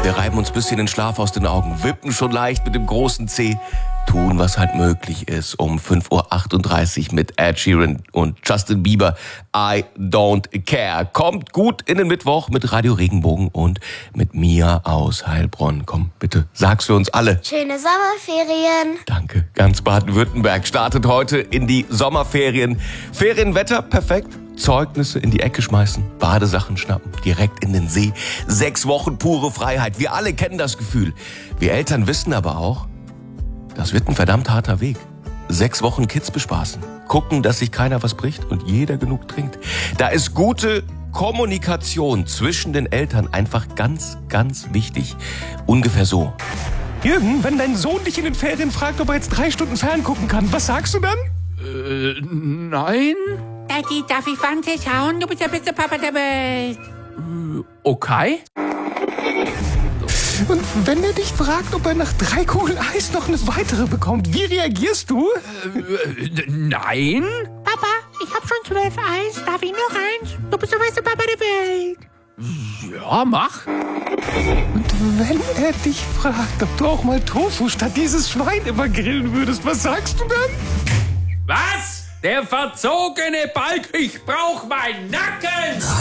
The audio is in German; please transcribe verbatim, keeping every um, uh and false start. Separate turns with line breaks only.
Wir reiben uns ein bisschen den Schlaf aus den Augen, wippen schon leicht mit dem großen C, tun, was halt möglich ist, um fünf Uhr achtunddreißig mit Ed Sheeran und Justin Bieber. I don't care. Kommt gut in den Mittwoch mit Radio Regenbogen und mit Mia aus Heilbronn. Komm, bitte, sag's für uns alle.
Schöne Sommerferien.
Danke. Ganz Baden-Württemberg startet heute in die Sommerferien. Ferienwetter, perfekt. Zeugnisse in die Ecke schmeißen, Badesachen schnappen, direkt in den See. Sechs Wochen pure Freiheit. Wir alle kennen das Gefühl. Wir Eltern wissen aber auch, das wird ein verdammt harter Weg. Sechs Wochen Kids bespaßen, gucken, dass sich keiner was bricht und jeder genug trinkt. Da ist gute Kommunikation zwischen den Eltern einfach ganz, ganz wichtig. Ungefähr so.
Jürgen, wenn dein Sohn dich in den Ferien fragt, ob er jetzt drei Stunden ferngucken kann, was sagst du dann?
Äh, nein?
Daddy, darf ich Fernsehen schauen? Du bist der beste Papa der Welt.
Äh, okay.
Und wenn er dich fragt, ob er nach drei Kugeln Eis noch eine weitere bekommt, wie reagierst du?
Äh, nein?
Papa, ich hab schon zwölf Eis. Darf ich noch eins? Du bist der beste Papa der Welt.
Ja, mach.
Und wenn er dich fragt, ob du auch mal Tofu statt dieses Schwein immer grillen würdest, was sagst du dann?
Was? Der verzogene Balk, ich brauch meinen Nacken!